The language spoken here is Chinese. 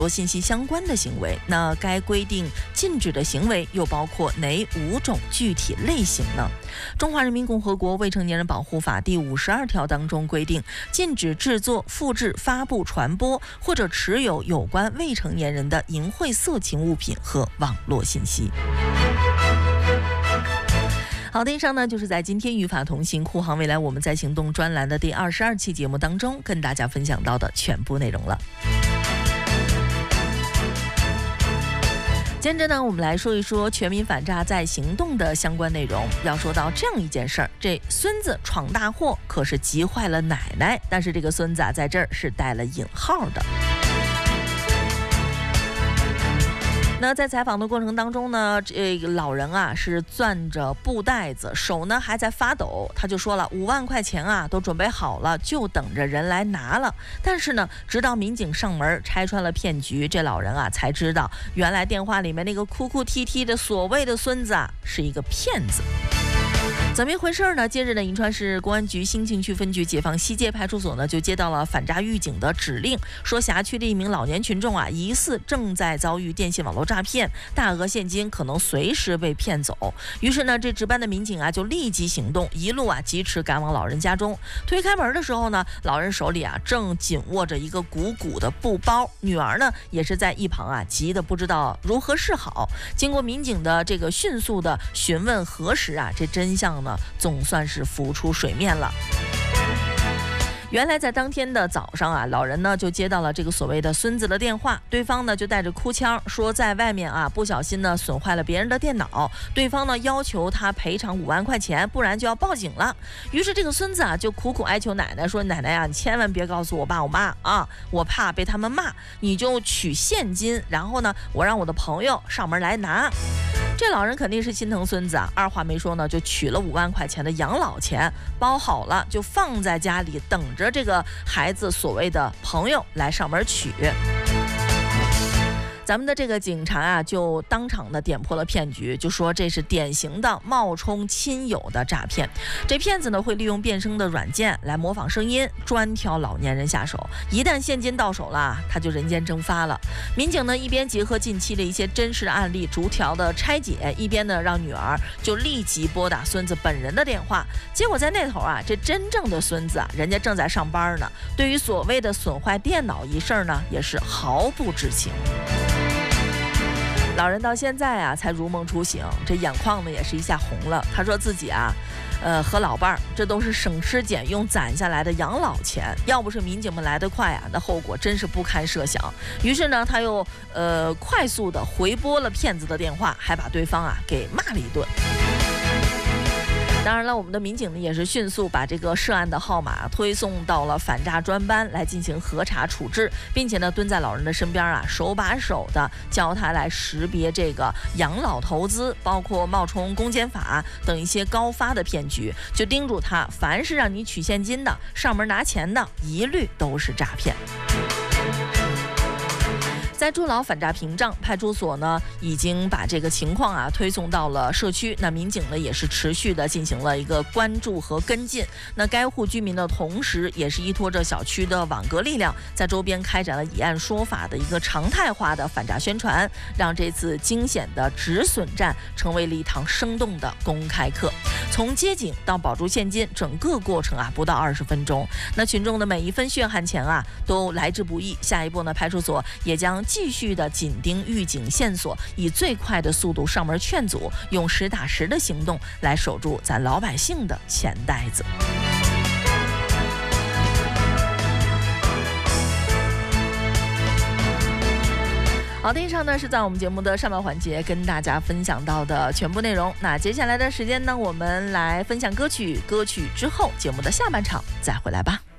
信息相关的行为。那该规定禁止的行为又包括哪5种具体类型呢？中华人民共和国未成年人保护法第52条当中规定，禁止制作、复制、发布、传播或者持有有关未成年人的淫秽色情物品和网络信息。好的，以上呢就是在今天语法同行护航未来我们在行动专栏的第22期节目当中跟大家分享到的全部内容了。接着呢，我们来说一说全民反诈在行动的相关内容。要说到这样一件事儿，这孙子闯大祸，可是急坏了奶奶。但是这个孙子啊，在这儿是带了引号的。那在采访的过程当中呢，这个老人啊是攥着布袋子，手呢还在发抖。他就说了，5万块钱啊都准备好了，就等着人来拿了。但是呢，直到民警上门拆穿了骗局，这老人啊才知道，原来电话里面那个哭哭啼啼的所谓的孙子啊是一个骗子。怎么一回事呢？近日呢，银川市公安局兴庆区分局解放西街派出所呢就接到了反诈预警的指令，说辖区的一名老年群众啊，疑似正在遭遇电信网络诈骗，大额现金可能随时被骗走。于是呢，这值班的民警啊就立即行动，一路啊疾驰赶往老人家中。推开门的时候呢，老人手里啊正紧握着一个鼓鼓的布包，女儿呢也是在一旁啊急得不知道如何是好。经过民警的这个迅速的询问核实啊，这真相呢总算是浮出水面了。原来在当天的早上啊，老人呢就接到了这个所谓的孙子的电话，对方呢就带着哭腔说在外面啊不小心呢损坏了别人的电脑，对方呢要求他赔偿5万块钱，不然就要报警了。于是这个孙子啊就苦苦哀求奶奶说，奶奶啊，你千万别告诉我爸我妈啊，我怕被他们骂，你就取现金，然后呢我让我的朋友上门来拿。这老人肯定是心疼孙子啊，二话没说呢就取了5万块钱的养老钱，包好了就放在家里，等着这个孩子所谓的朋友来上门取。咱们的这个警察啊，就当场的点破了骗局，就说这是典型的冒充亲友的诈骗。这骗子呢会利用变声的软件来模仿声音，专挑老年人下手。一旦现金到手了，他就人间蒸发了。民警呢一边结合近期的一些真实案例逐条的拆解，一边呢让女儿就立即拨打孙子本人的电话。结果在那头啊，这真正的孙子啊，人家正在上班呢，对于所谓的损坏电脑一事呢，也是毫不知情。老人到现在啊才如梦初醒，这眼眶呢也是一下红了。他说自己啊，和老伴儿这都是省吃俭用攒下来的养老钱，要不是民警们来得快啊，那后果真是不堪设想。于是呢，他又快速的回拨了骗子的电话，还把对方啊给骂了一顿。当然了，我们的民警呢也是迅速把这个涉案的号码推送到了反诈专班来进行核查处置，并且呢蹲在老人的身边啊，手把手的教他来识别这个养老投资，包括冒充公检法等一些高发的骗局，就叮嘱他，凡是让你取现金的、上门拿钱的，一律都是诈骗。在筑牢反诈屏障，派出所呢已经把这个情况啊推送到了社区，那民警呢也是持续的进行了一个关注和跟进。那该户居民的同时也是依托着小区的网格力量，在周边开展了以案说法的一个常态化的反诈宣传，让这次惊险的止损战成为了一堂生动的公开课。从接警到保住现金，整个过程啊不到20分钟。那群众的每一分血汗钱啊都来之不易。下一步呢，派出所也将继续的紧盯预警线索，以最快的速度上门劝阻，用实打实的行动来守住咱老百姓的钱袋子。好的，以上呢是在我们节目的上半环节跟大家分享到的全部内容。那接下来的时间呢，我们来分享歌曲，歌曲之后节目的下半场再回来吧。